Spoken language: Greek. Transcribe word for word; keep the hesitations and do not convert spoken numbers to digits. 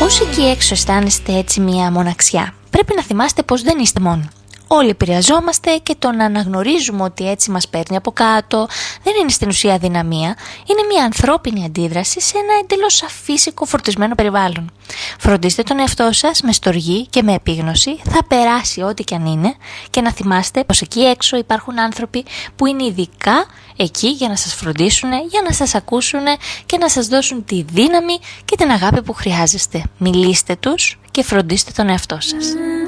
Όσοι εκεί έξω αισθάνεστε έτσι μια μοναξιά, πρέπει να θυμάστε πως δεν είστε μόνοι. Όλοι επηρεαζόμαστε και το να αναγνωρίζουμε ότι έτσι μας παίρνει από κάτω δεν είναι στην ουσία αδυναμία, είναι μια ανθρώπινη αντίδραση σε ένα εντελώς αφύσικο φορτισμένο περιβάλλον. Φροντίστε τον εαυτό σας με στοργή και με επίγνωση, θα περάσει ό,τι και αν είναι, και να θυμάστε πως εκεί έξω υπάρχουν άνθρωποι που είναι ειδικά εκεί για να σας φροντίσουν, για να σας ακούσουν και να σας δώσουν τη δύναμη και την αγάπη που χρειάζεστε. Μιλήστε τους και φροντίστε τον εαυτό σας.